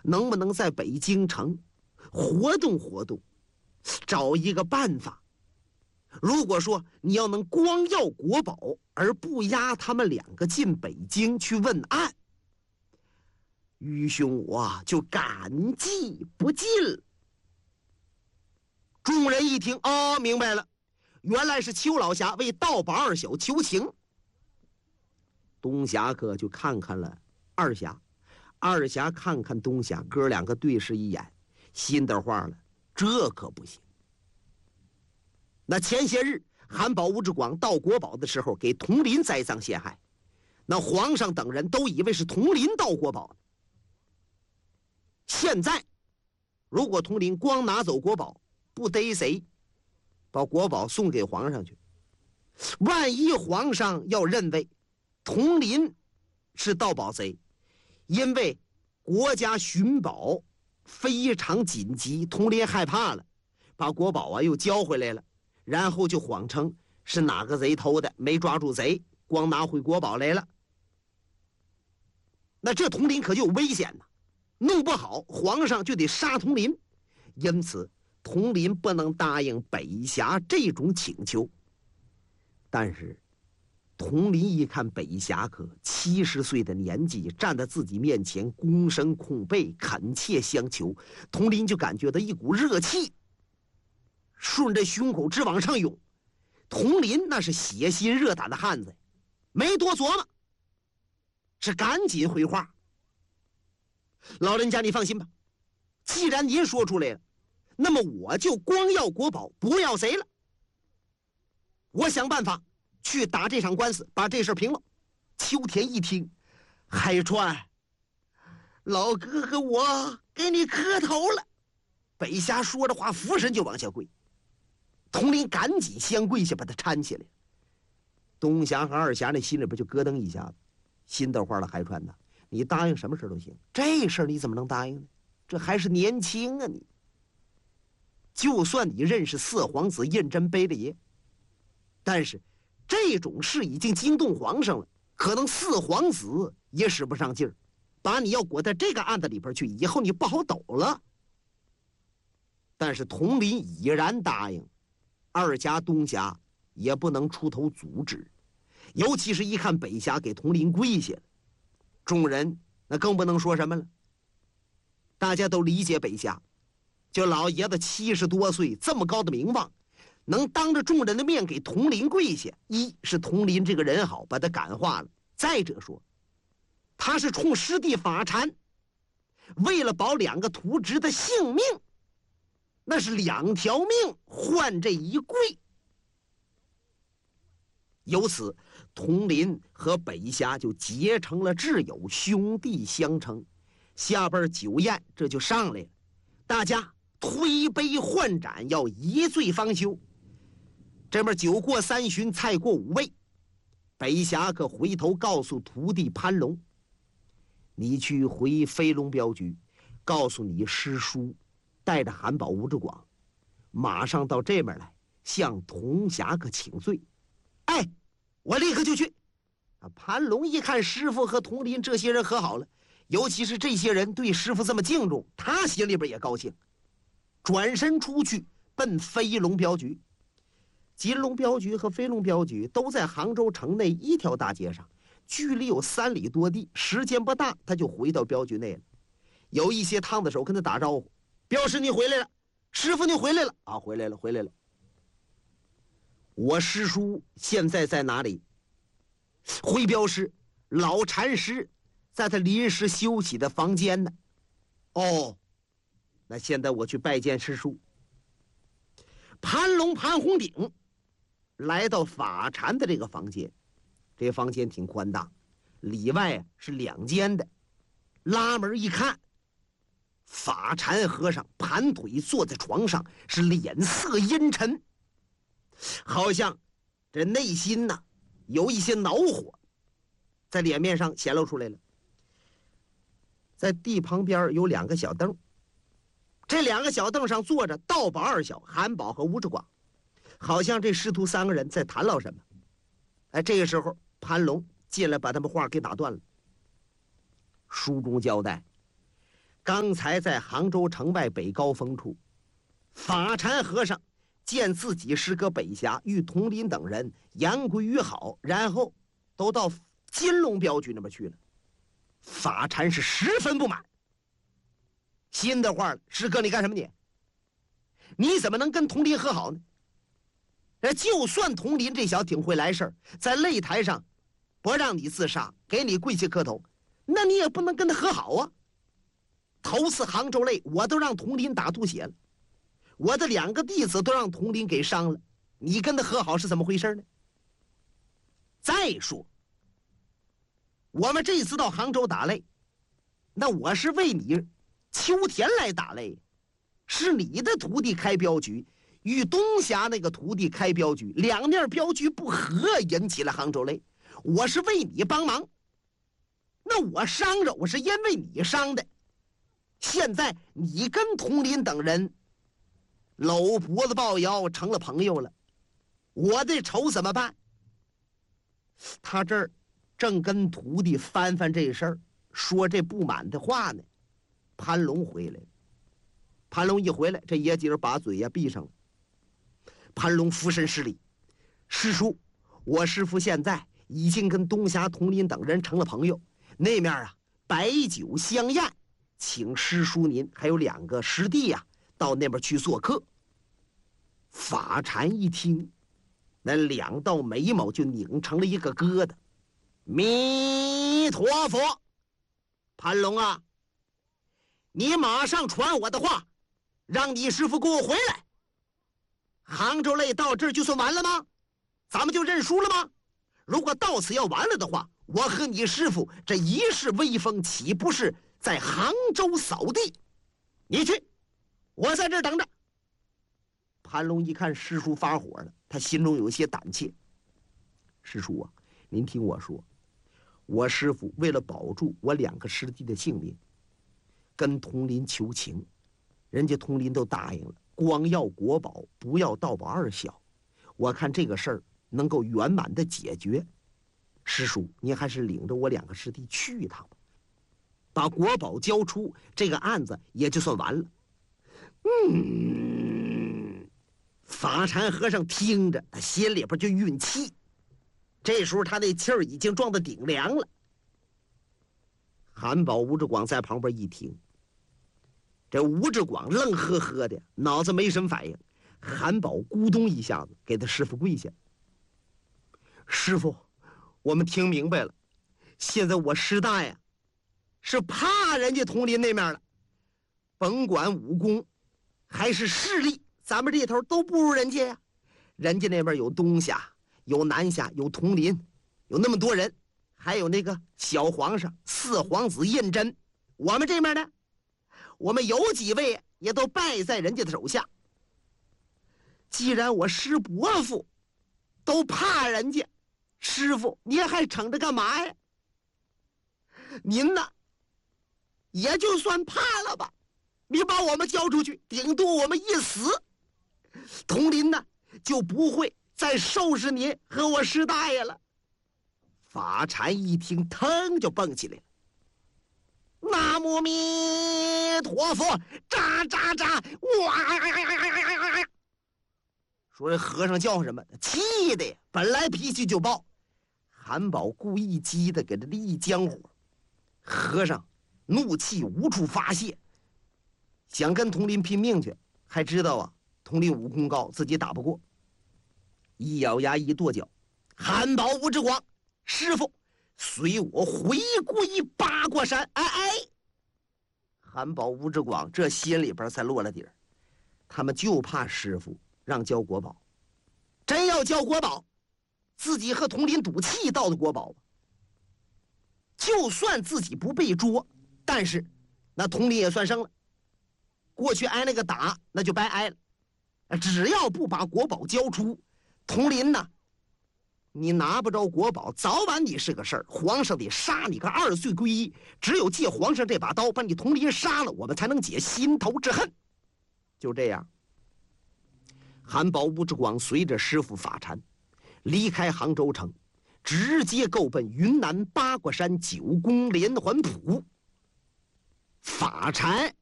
能不能在北京城活动活动，找一个办法。如果说你要能光要国宝而不押他们两个进北京去问案，愚兄我就感激不尽了。众人一听，哦，明白了，原来是邱老侠为盗宝二小求情。东侠可就看看了二侠，二侠看看东侠，哥两个对视一眼，心的话了，这可不行。那前些日韩宝、吴志广盗国宝的时候，给佟林栽赃陷害，那皇上等人都以为是佟林盗国宝。现在如果佟林光拿走国宝，不逮谁，把国宝送给皇上去，万一皇上要认为佟林是盗宝贼，因为国家寻宝非常紧急，佟林害怕了，把国宝又交回来了，然后就谎称是哪个贼偷的，没抓住贼，光拿回国宝来了。那这佟林可就有危险呐，弄不好皇上就得杀佟林。因此佟林不能答应北侠这种请求。但是佟林一看北侠客70岁的年纪站在自己面前，躬身空背恳切相求，佟林就感觉到一股热气顺着胸口直往上涌。佟林那是血心热胆的汉子，没多琢磨，是赶紧回话：老人家你放心吧，既然您说出来了，那么我就光要国宝不要贼了。我想办法去打这场官司，把这事平了。秋田一听，海川，老哥哥我给你磕头了。北侠说着话，俯身就往下跪。佟林赶紧先跪下，把他搀起来。东侠和二侠那心里边就咯噔一下子，心的话了，海川呐，你答应什么事都行，这事你怎么能答应呢？这还是年轻啊你。就算你认识四皇子胤禛卑了爷，但是这种事已经惊动皇上了，可能四皇子也使不上劲儿，把你要裹在这个案子里边去，以后你不好抖了。但是佟林已然答应，二侠东侠也不能出头阻止，尤其是一看北侠给佟林跪下了，众人那更不能说什么了。大家都理解北侠，就老爷子70多岁，这么高的名望，能当着众人的面给佟林跪下，一是佟林这个人好，把他感化了；再者说，他是冲师弟法禅，为了保2个徒侄的性命，那是2条命换这一跪。由此，佟林和北侠就结成了挚友，兄弟相称。下边酒宴这就上来了，大家推杯换盏，要一醉方休。这边酒过3巡，菜过5味，北侠可回头告诉徒弟潘龙，你去回飞龙镖局，告诉你师叔带着韩宝、吴志广马上到这边来向童侠客请罪。哎，我立刻就去。潘龙一看师傅和佟林这些人和好了，尤其是这些人对师傅这么敬重，他心里边也高兴，转身出去奔飞龙镖局。金龙镖局和飞龙镖局都在杭州城内一条大街上，距离有3里多地，时间不大他就回到镖局内了。有一些烫子手跟他打招呼：镖师你回来了，师傅你回来了啊，回来了回来了。我师叔现在在哪里？回镖师，老禅师在他临时休息的房间呢。哦，那现在我去拜见师叔。潘龙潘红顶来到法禅的这个房间，这房间挺宽大，里外是2间的。拉门一看，法禅和尚盘腿坐在床上，是脸色阴沉，好像这内心呢有一些恼火在脸面上显露出来了。在地旁边有2个小凳，这2个小凳上坐着盗宝2小韩宝和吴志广，好像这师徒3个人在谈唠什么。哎，这个时候潘龙进来把他们话给打断了。书中交代， 刚才在杭州城外北高峰处，法禅和尚见自己是个北峡，与佟林等人言归于好，然后都到金龙镖局那边去了。法禅是十分不满，心的话，师哥你干什么你？你怎么能跟佟林和好呢？就算佟林这小挺会来事儿，在擂台上不让你自杀，给你跪下磕头，那你也不能跟他和好啊。头次杭州擂，我都让佟林打吐血了，我的2个弟子都让佟林给伤了，你跟他和好是怎么回事呢？再说，我们这次到杭州打擂，那我是为你秋田来打擂，是你的徒弟开镖局，与东峡那个徒弟开镖局，两面镖局不和，引起了杭州擂。我是为你帮忙，那我伤着我是因为你伤的。现在你跟佟林等人搂脖子抱腰成了朋友了，我的仇怎么办？他这儿正跟徒弟翻这事儿，说这不满的话呢。潘龙回来了，潘龙一回来，这爷几人把嘴闭上了。潘龙俯身施礼：“师叔，我师父现在已经跟东峡佟林等人成了朋友，那面摆酒相宴，请师叔您还有2个师弟到那边去做客。”法禅一听，那2道眉毛就拧成了一个疙瘩。弥陀佛，潘龙啊，你马上传我的话，让你师父给我回来。杭州擂到这儿就算完了吗？咱们就认输了吗？如果到此要完了的话，我和你师父这一世威风岂不是在杭州扫地？你去，我在这儿等着。潘龙一看师叔发火了，他心中有些胆怯。师叔啊，您听我说，我师父为了保住我2个师弟的性命，跟佟林求情，人家佟林都答应了，光要国宝不要盗宝2小。我看这个事儿能够圆满的解决，师叔您还是领着我2个师弟去一趟吧，把国宝交出，这个案子也就算完了。法禅和尚听着，他心里边就运气。这时候他那气儿已经撞得顶梁了。韩宝、吴志广在旁边一听，这吴志广愣呵呵的，脑子没什么反应。韩宝咕咚一下子给他师父跪下：“师父，我们听明白了，现在我师大呀是怕人家佟林那面了，甭管武功还是势力，咱们这头都不如人家呀。人家那边有东峡，有南峡，有佟林，有那么多人，还有那个小皇上4皇子胤禛。我们这面呢，我们有几位也都败在人家的手下。既然我师伯父都怕人家，师父您还逞着干嘛呀？您呢，也就算怕了吧，你把我们交出去，顶多我们一死，佟林呢就不会再收拾你和我师大爷了。”法禅一听，腾就蹦起来了：“南无弥陀佛！喳喳喳！哇！”说这和尚叫什么？气的呀，本来脾气就暴。韩宝故意激的，给他一浆火，和尚怒气无处发泄，想跟佟林拼命去，还知道佟林武功高，自己打不过。一咬牙，一跺脚：“韩宝、吴志广，师傅，随我回归八卦山！”韩宝、吴志广这心里边才落了底儿，他们就怕师傅让交国宝，真要交国宝，自己和佟林赌气盗的国宝，就算自己不被捉，但是那佟林也算生了。过去挨那个打，那就白挨了。只要不把国宝交出，佟林呢，你拿不着国宝，早晚你是个事儿。皇上得杀你个2岁归一，只有借皇上这把刀，把你佟林杀了，我们才能解心头之恨。就这样，韩宝、吴志广随着师傅法禅离开杭州城，直接够奔云南八卦山9宫连环谱。 发财。